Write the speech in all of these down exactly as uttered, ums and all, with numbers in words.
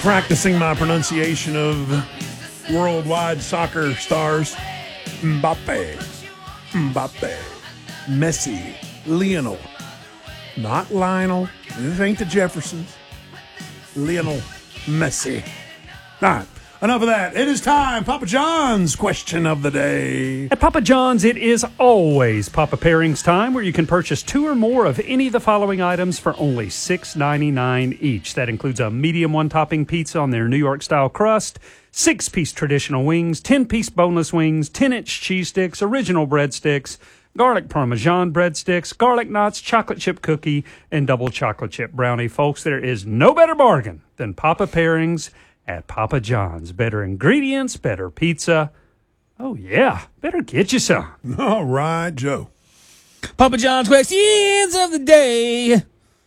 practicing my pronunciation of worldwide soccer stars. Mbappe, Mbappe, Messi, Lionel. Not Lionel. This ain't the Jeffersons. Lionel Messi. All right. Enough of that. It is time. Papa John's question of the day. At Papa John's, it is always Papa Pairings time, where you can purchase two or more of any of the following items for only six ninety-nine each. That includes a medium one-topping pizza on their New York-style crust, six-piece traditional wings, ten-piece boneless wings, ten-inch cheese sticks, original breadsticks, garlic parmesan breadsticks, garlic knots, chocolate chip cookie, and double chocolate chip brownie. Folks, there is no better bargain than Papa Pairings at Papa John's. Better ingredients, better pizza. Oh, yeah. Better get you some. All right, Joe. Papa John's questions of the day.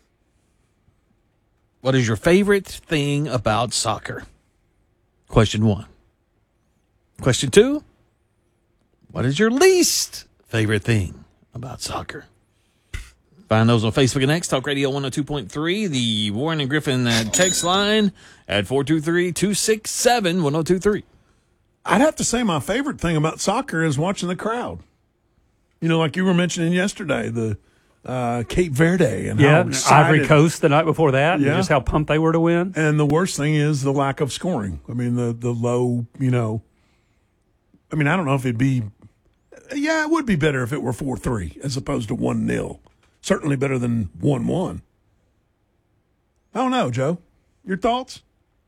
What is your favorite thing about soccer? Question one. Question two. What is your least favorite thing about soccer? Find those on Facebook and X, Talk Radio one oh two point three, the Warren and Griffin uh, text line at four two three, two six seven, one oh two three. I'd have to say my favorite thing about soccer is watching the crowd. You know, like you were mentioning yesterday, the uh, Cape Verde. And Yeah, how excited. Ivory Coast the night before that, Yeah. and just how pumped they were to win. And the worst thing is the lack of scoring. I mean, the, the low, you know. I mean, I don't know if it'd be. Yeah, it would be better if it were four three as opposed to one nil. Certainly better than one one. I don't know, Joe. Your thoughts?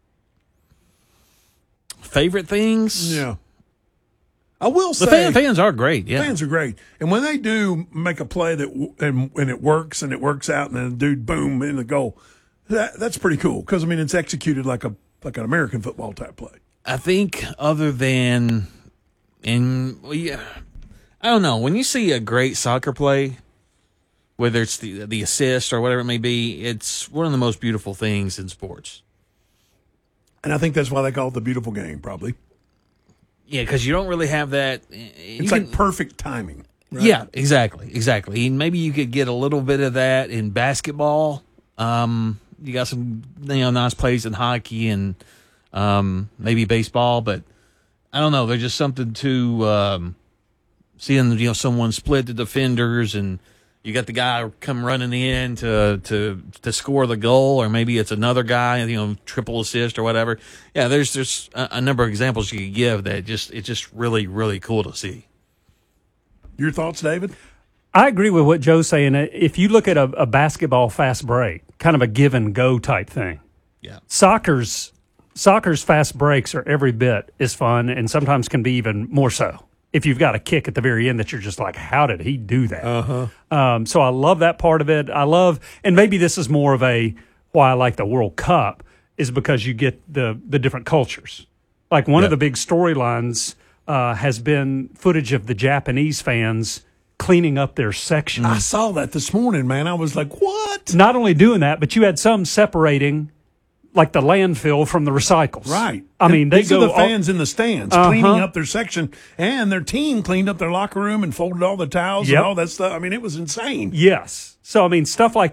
Favorite things? Yeah. I will say. The fan, fans are great, yeah. Fans are great. And when they do make a play that and, and it works and it works out and then dude, boom, in the goal, that, that's pretty cool. Because, I mean, it's executed like a like an American football type play. I think other than, in, well, yeah, I don't know. When you see a great soccer play, whether it's the the assist or whatever it may be, it's one of the most beautiful things in sports. And I think that's why they call it the beautiful game, probably. Yeah, because you don't really have that. It's like perfect timing. Right? Yeah, exactly, exactly. And maybe you could get a little bit of that in basketball. Um, you got some you know nice plays in hockey and um, maybe baseball, but I don't know. There's just something to um, seeing you know someone split the defenders and you got the guy come running in to to to score the goal, or maybe it's another guy, you know, triple assist or whatever. Yeah, there's there's a, a number of examples you could give that just it's just really really cool to see. Your thoughts, David? I agree with what Joe's saying. If you look at a, a basketball fast break, kind of a give and go type thing, yeah, soccer's soccer's fast breaks are every bit as fun, and sometimes can be even more so. If you've got a kick at the very end that you're just like, how did he do that? Uh-huh. Um, so I love that part of it. I love, and maybe this is more of a why I like the World Cup is because you get the the different cultures. Like one yeah. of the big storylines uh, has been footage of the Japanese fans cleaning up their section. I saw that this morning, man. I was like, what? Not only doing that, but you had some separating like the landfill from the recycles. Right. I and mean, they these go are the fans all, in the stands uh-huh. cleaning up their section, and their team cleaned up their locker room and folded all the towels Yep. and all that stuff. I mean, it was insane. Yes. So, I mean, stuff like